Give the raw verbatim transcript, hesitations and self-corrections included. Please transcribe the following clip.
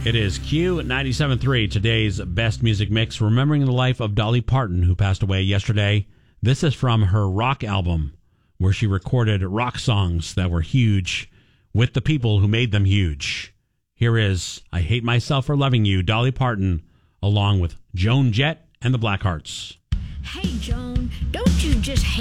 It is Q ninety-seven point three, today's best music mix, remembering the life of Dolly Parton, who passed away yesterday. This is from her rock album, where she recorded rock songs that were huge with the people who made them huge. Here is I Hate Myself for Loving You, Dolly Parton, along with Joan Jett and the Blackhearts. Hey, Joan, don't you just hate